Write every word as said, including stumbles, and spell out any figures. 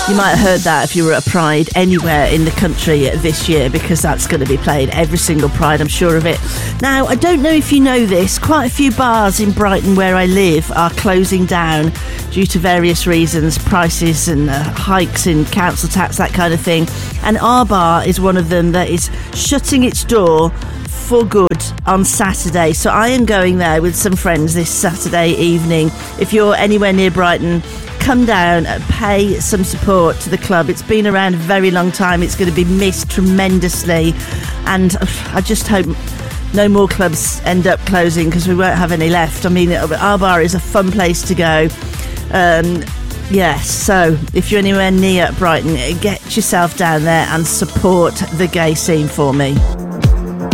You might have heard that if you were at a Pride anywhere in the country this year, because that's going to be played every single Pride, I'm sure of it. Now, I don't know if you know this, quite a few bars in Brighton where I live are closing down due to various reasons, prices and uh, hikes in council tax, that kind of thing. And our bar is one of them that is shutting its door for good on Saturday. So I am going there with some friends this Saturday evening. If you're anywhere near Brighton, come down, pay some support to the club. It's been around a very long time. It's going to be missed tremendously, and I just hope no more clubs end up closing, because we won't have any left. I mean, our bar is a fun place to go. Um, yes, so if you're anywhere near Brighton, get yourself down there and support the gay scene for me.